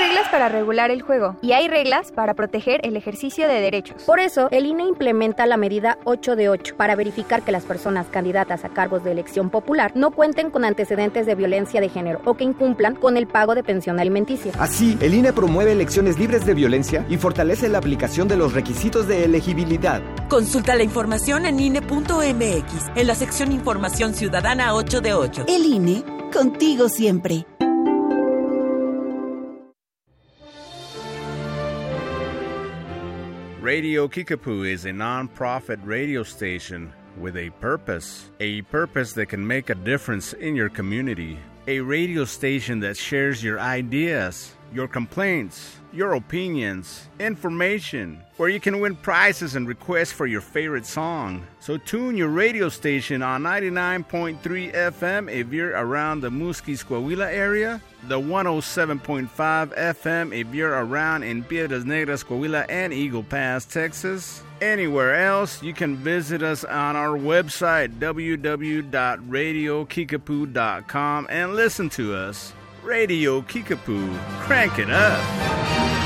reglas para regular el juego y hay reglas para proteger el ejercicio de derechos. Por eso, el INE implementa la medida 8 de 8 para verificar que las personas candidatas a cargos de elección popular no cuenten con antecedentes de violencia de género o que incumplan con el pago de pensión alimenticia. Así, el INE promueve elecciones libres de violencia y fortalece la aplicación de los requisitos de elegibilidad. Consulta la información en INE.mx, en la sección Información Ciudadana 8 de 8. El INE, contigo siempre. Radio Kickapoo is a non-profit radio station with a purpose that can make a difference in your community. A radio station that shares your ideas, your complaints, your opinions, information, where you can win prizes and requests for your favorite song. So tune your radio station on 99.3 FM if you're around the Musquis, Coahuila area, the 107.5 FM if you're around in Piedras Negras, Coahuila, and Eagle Pass, Texas. Anywhere else, you can visit us on our website, www.radiokickapoo.com, and listen to us. Radio Kickapoo, crank it up.